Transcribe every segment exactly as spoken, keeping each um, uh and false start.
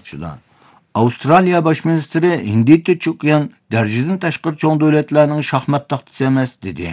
yanlıqçılar. Avstraliya baş ministri Hindi Tinch okean darajadan tashqari cho'ng davlatlarning shaxmat taxtasi emas dedi.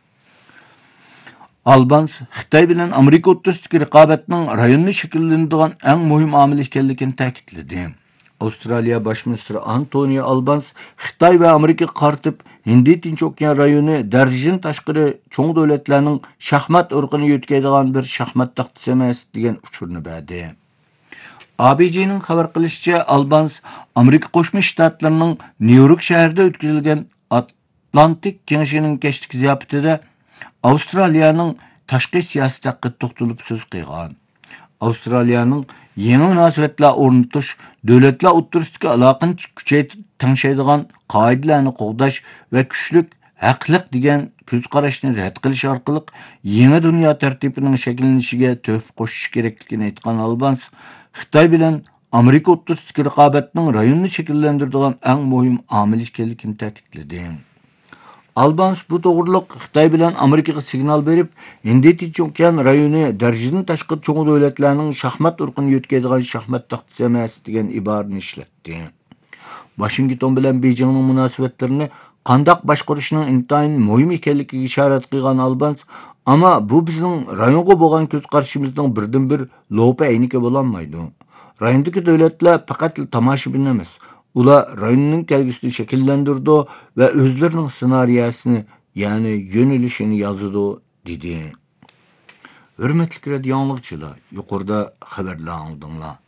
Albans Xitoy bilan Amerika o'rtasidagi raqobatning rayonni shakllantiradigan eng muhim omil ekanligini ta'kidladi. Avstraliya bosh ministri Antoni Albans Xitoy va Amerikaga qaratib Hindi Tinch okean rayoni darajadan tashqari cho'ng davlatlarning shaxmat urqini yo'tkaydigan bir shaxmat taxtasi emas degan uchurni berdi. A B C'nin xabar qilishicha, Albans Amerika Qo'shma Shtatlarining Nyu-York shahrida o'tkazilgan Atlantik kengashining kechki ziyofatida Avstraliyaning tashqi siyosati haqida to'xtalib so'z qilgan. Avstraliyaning yangi munosabatlar o'rnatish, davlatlar o'rtasidagi aloqani kuchaytirib tengshaydigan qoidalarni qo'g'dash va kuchlik, haqliq degan ko'z qarashni rad qilish orqali yangi dunyo tartibining shakllanishiga tuhfa qo'shish kerakligini aytgan Albans, Xitoy bilan Amerika o'rtasidagi raqobatning rayonni shakllantiradigan eng muhim omil ekanligini ta'kidladi. Albans bu to'g'riliq Xitoy bilan Amerikaga signal berib, Hindi Tinch okean rayoni darajadan tashqari cho'ng davlatlarning shaxmat urqini yo'tkaydigan shaxmat taxtasi emas degan iborani ishlatdi. Washington bilan Beijingning munosabatlarini qandoq boshqarishning intayin muhim ekanligiga ishorat qilgan Albans, ammo bu bizning rayonga bo'lgan ko'z qarashimizning birdan bir lo'pa ayniki bo'lolmaydi. Rayondagi davlatlar faqat tomoshabin emas, ular rayonning kelgusini shakllantirdi va o'zlarining ssenariyasini, ya'ni yo'nalishini yozdi, dedi. Hurmatli radio anglovchilar, yuqorida xabarlar aldinglar.